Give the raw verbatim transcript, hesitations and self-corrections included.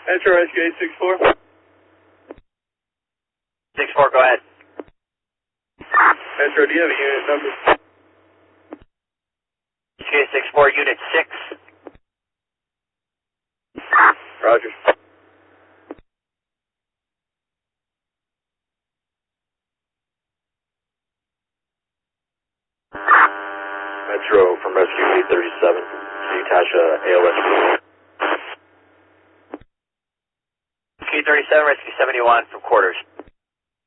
Metro Rescue eight six four. six four, go ahead. Metro, do you have a unit number? Rescue eight six four, Unit six. Roger. Metro from Rescue eight thirty-seven. See Tasha A L S. Rescue thirty-seven, Rescue seventy-one from quarters.